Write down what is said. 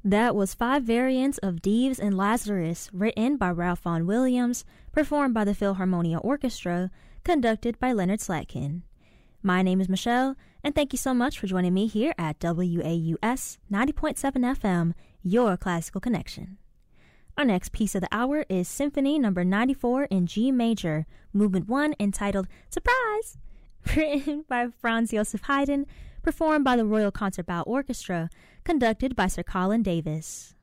That was 5 variants of Dives and Lazarus, written by Ralph Vaughan Williams, performed by the Philharmonia Orchestra, conducted by Leonard Slatkin. My name is Michelle, and thank you so much for joining me here at WAUS 90.7 FM, your classical connection. Our next piece of the hour is Symphony No. 94 in G major, Movement 1, entitled Surprise! Written by Franz Joseph Haydn, performed by the Royal Concertbau Orchestra, conducted by Sir Colin Davis.